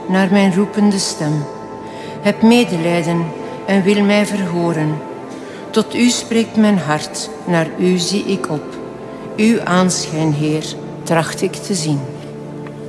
naar mijn roepende stem. Heb medelijden en wil mij verhoren. Tot u spreekt mijn hart, naar u zie ik op. Uw aanschijn, Heer, tracht ik te zien.